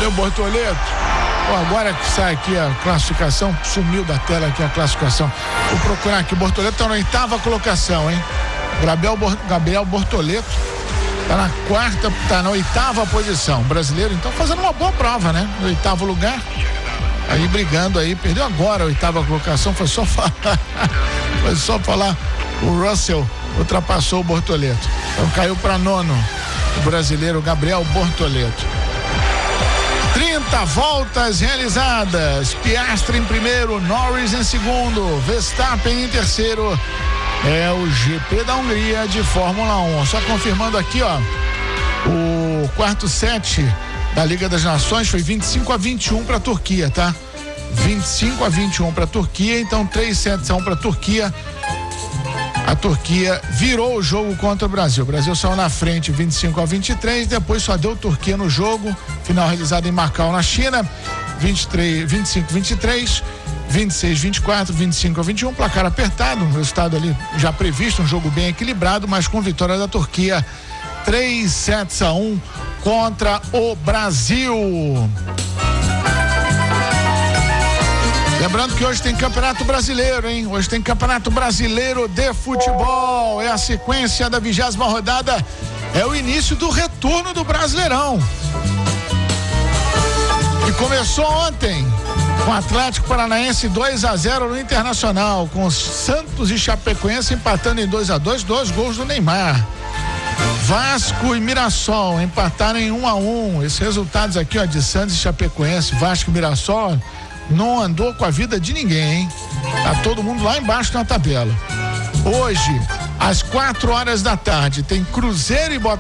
Meu Bortoleto. Agora que sai aqui a classificação, sumiu da tela aqui a classificação. Vou procurar aqui, o Bortoleto tá na 8ª colocação, hein? Gabriel Bortoleto tá na 8ª posição. Brasileiro, então, fazendo uma boa prova, né? No 8º lugar. Aí brigando aí, perdeu agora a 8ª colocação, foi só falar. O Russell ultrapassou o Bortoleto. Então caiu para 9º o brasileiro Gabriel Bortoleto. 30 voltas realizadas. Piastri em primeiro, Norris em segundo, Verstappen em terceiro. É o GP da Hungria de Fórmula 1. Só confirmando aqui, ó, o quarto set da Liga das Nações foi 25-21 para a Turquia, tá? 25-21 para a Turquia, então 3-7-1 para a Turquia. A Turquia virou o jogo contra o Brasil. O Brasil saiu na frente 25-23, depois só deu Turquia no jogo. Final realizado em Macau, na China. 25-23, 26-24, 25-21. Placar apertado, um resultado ali já previsto, um jogo bem equilibrado, mas com vitória da Turquia 3-1 contra o Brasil. Lembrando que hoje tem Campeonato Brasileiro, hein? Hoje tem Campeonato Brasileiro de Futebol. É a sequência da 20ª rodada. É o início do retorno do Brasileirão. E começou ontem com o Atlético Paranaense 2-0 no Internacional, com Santos e Chapecoense empatando em 2-2, 2 gols do Neymar. Vasco e Mirassol empataram em 1-1. Esses resultados aqui, ó, de Santos e Chapecoense, Vasco e Mirassol, não andou com a vida de ninguém, hein? Tá todo mundo lá embaixo na tabela. Hoje, às 4 horas da tarde, tem Cruzeiro e Botafogo.